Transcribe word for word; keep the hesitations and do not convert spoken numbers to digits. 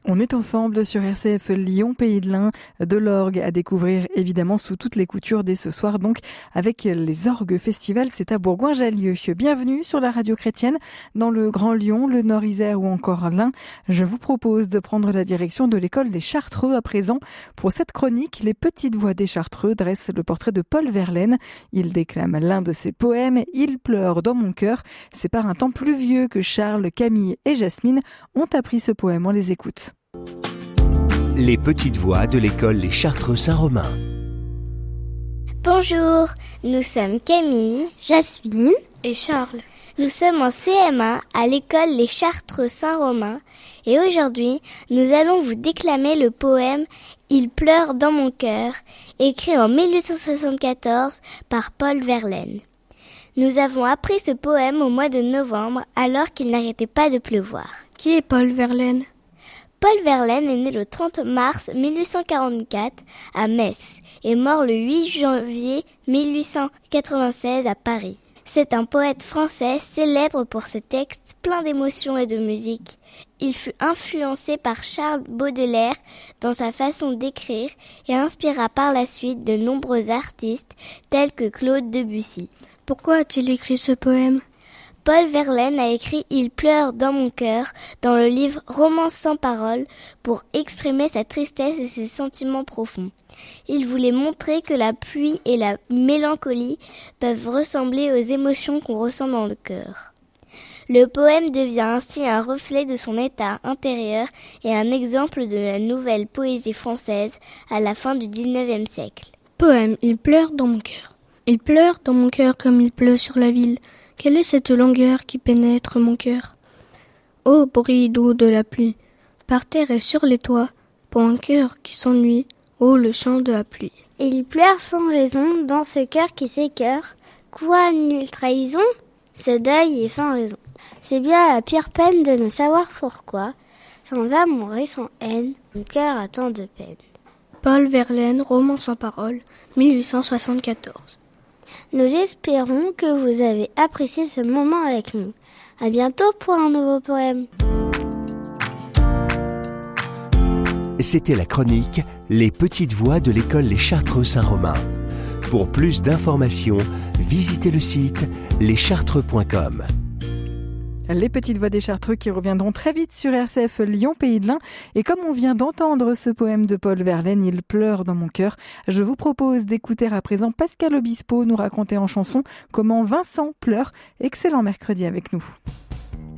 On est ensemble sur R C F Lyon Pays de l'Ain, de l'orgue à découvrir évidemment sous toutes les coutures dès ce soir donc avec les Orgues Festival, c'est à Bourgoin-Jallieu. Bienvenue sur la radio chrétienne dans le Grand Lyon, le Nord-Isère ou encore l'Ain. Je vous propose de prendre la direction de l'école des Chartreux à présent. Pour cette chronique, les petites voix des Chartreux dressent le portrait de Paul Verlaine. Il déclame l'un de ses poèmes, Il pleure dans mon cœur. C'est par un temps pluvieux que Charles, Camille et Jasmine ont appris ce poème. On les écoute. Les petites voix de l'école Les Chartreux Saint-Romain. Bonjour, nous sommes Camille, Jasmine et Charles. Nous sommes en C M un à l'école Les Chartreux Saint-Romain et aujourd'hui, nous allons vous déclamer le poème Il pleure dans mon cœur, écrit en mille huit cent soixante-quatorze par Paul Verlaine. Nous avons appris ce poème au mois de novembre alors qu'il n'arrêtait pas de pleuvoir. Qui est Paul Verlaine ? Paul Verlaine est né le trente mars mille huit cent quarante-quatre à Metz et mort le huit janvier mille huit cent quatre-vingt-seize à Paris. C'est un poète français célèbre pour ses textes pleins d'émotion et de musique. Il fut influencé par Charles Baudelaire dans sa façon d'écrire et inspira par la suite de nombreux artistes tels que Claude Debussy. Pourquoi a-t-il écrit ce poème ? Paul Verlaine a écrit « Il pleure dans mon cœur » dans le livre « Romance sans parole » pour exprimer sa tristesse et ses sentiments profonds. Il voulait montrer que la pluie et la mélancolie peuvent ressembler aux émotions qu'on ressent dans le cœur. Le poème devient ainsi un reflet de son état intérieur et un exemple de la nouvelle poésie française à la fin du dix-neuvième siècle. Poème « Il pleure dans mon cœur ». Il pleure dans mon cœur comme il pleut sur la ville. Quelle est cette langueur qui pénètre mon cœur ? Ô bruit doux de la pluie, par terre et sur les toits, pour un cœur qui s'ennuie, ô le chant de la pluie. Il pleure sans raison dans ce cœur qui s'écœure. Quoi, nulle trahison ? Ce deuil est sans raison. C'est bien la pire peine de ne savoir pourquoi, sans amour et sans haine, mon cœur a tant de peine. Paul Verlaine, Romance sans parole, mille huit cent soixante-quatorze. Nous espérons que vous avez apprécié ce moment avec nous. À bientôt pour un nouveau poème. C'était la chronique Les petites voix de l'école Les Chartreux Saint-Romain. Pour plus d'informations, visitez le site les chartreux point com. Les petites voix des Chartreux qui reviendront très vite sur R C F Lyon Pays de l'Ain. Et comme on vient d'entendre ce poème de Paul Verlaine, Il pleure dans mon cœur, je vous propose d'écouter à présent Pascal Obispo nous raconter en chanson comment Vincent pleure. Excellent mercredi avec nous.